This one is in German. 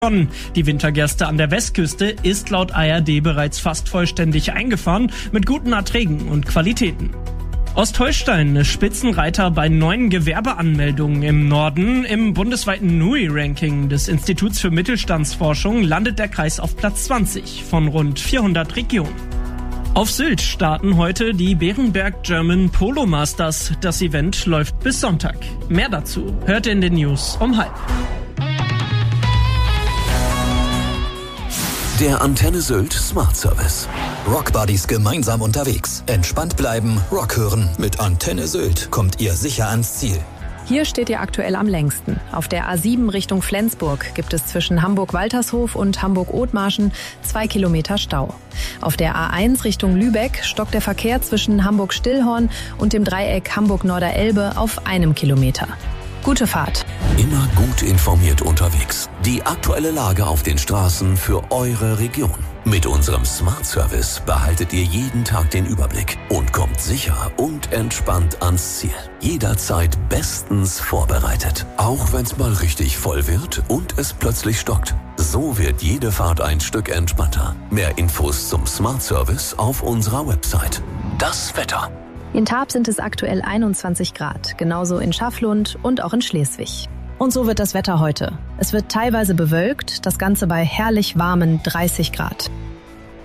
Die Wintergerste an der Westküste ist laut ARD bereits fast vollständig eingefahren, mit guten Erträgen und Qualitäten. Ostholstein ist Spitzenreiter bei 9 Gewerbeanmeldungen im Norden. Im bundesweiten NUI-Ranking des Instituts für Mittelstandsforschung landet der Kreis auf Platz 20 von rund 400 Regionen. Auf Sylt starten heute die Berenberg German Polo Masters. Das Event läuft bis Sonntag. Mehr dazu hört ihr in den News um 12:30. Der Antenne Sylt Smart Service. Rock Buddies gemeinsam unterwegs. Entspannt bleiben, Rock hören. Mit Antenne Sylt kommt ihr sicher ans Ziel. Hier steht ihr aktuell am längsten. Auf der A7 Richtung Flensburg gibt es zwischen Hamburg-Waltershof und Hamburg-Othmarschen 2 Kilometer Stau. Auf der A1 Richtung Lübeck stockt der Verkehr zwischen Hamburg-Stillhorn und dem Dreieck Hamburg-Norderelbe auf 1 Kilometer. Gute Fahrt. Immer gut informiert unterwegs. Die aktuelle Lage auf den Straßen für eure Region. Mit unserem Smart Service behaltet ihr jeden Tag den Überblick und kommt sicher und entspannt ans Ziel. Jederzeit bestens vorbereitet. Auch wenn es mal richtig voll wird und es plötzlich stockt. So wird jede Fahrt ein Stück entspannter. Mehr Infos zum Smart Service auf unserer Website. Das Wetter. In Tarp sind es aktuell 21 Grad, genauso in Schafflund und auch in Schleswig. Und so wird das Wetter heute. Es wird teilweise bewölkt, das Ganze bei herrlich warmen 30 Grad.